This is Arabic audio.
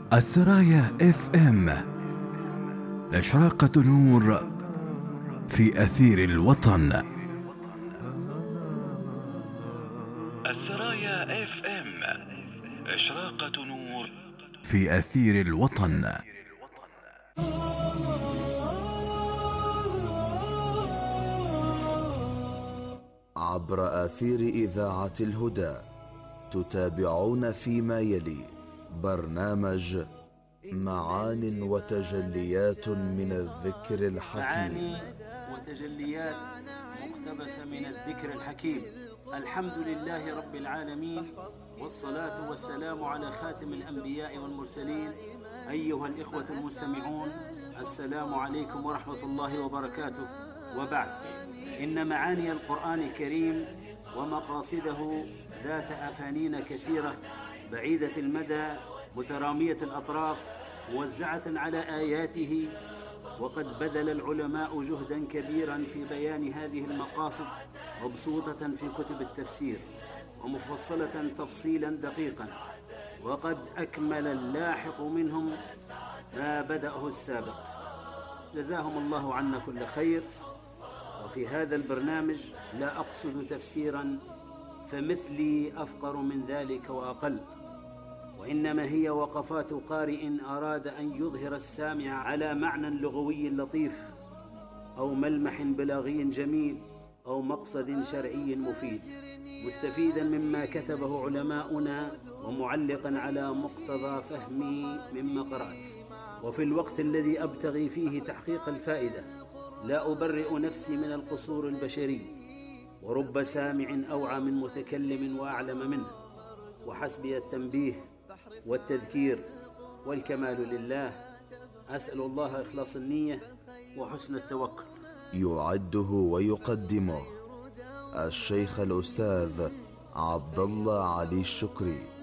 السرايا اف ام، إشراقة نور في أثير الوطن. السرايا اف ام، إشراقة نور في أثير الوطن. عبر آثير إذاعة الهدى تتابعون فيما يلي برنامج معان وتجليات من الذكر الحكيم. معاني وتجليات مقتبسة من الذكر الحكيم. الحمد لله رب العالمين، والصلاة والسلام على خاتم الأنبياء والمرسلين. أيها الإخوة المستمعون، السلام عليكم ورحمة الله وبركاته. وبعد، إن معاني القرآن الكريم ومقاصده ذات أفانين كثيرة بعيدة المدى مترامية الأطراف موزعة على آياته، وقد بذل العلماء جهدا كبيرا في بيان هذه المقاصد، مبسوطة في كتب التفسير ومفصلة تفصيلا دقيقا، وقد أكمل اللاحق منهم ما بدأه السابق. جزاهم الله عنا كل خير. وفي هذا البرنامج لا أقصد تفسيرا، فمثلي أفقر من ذلك وأقل، وإنما هي وقفات قارئ أراد أن يظهر السامع على معنى لغوي لطيف، أو ملمح بلاغي جميل، أو مقصد شرعي مفيد، مستفيدا مما كتبه علماؤنا ومعلقا على مقتضى فهمي مما قرأت. وفي الوقت الذي أبتغي فيه تحقيق الفائدة لا أبرئ نفسي من القصور البشري، ورب سامع أوعى من متكلم وأعلم منه، وحسبي التنبيه والتذكير، والكمال لله. أسأل الله إخلاص النية وحسن التوكل. يعده ويقدمه الشيخ الأستاذ عبد الله علي الشكري.